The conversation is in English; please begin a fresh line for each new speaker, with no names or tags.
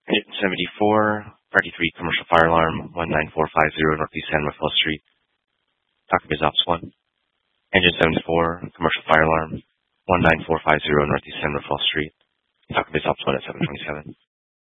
Engine 74, 33 commercial fire alarm, 19450 Northeast San Rafael Street. Talk Biz Ops 1. Engine 74, commercial fire alarm, 19450 Northeast San Rafael Street. Talk Biz Ops 1 at 727.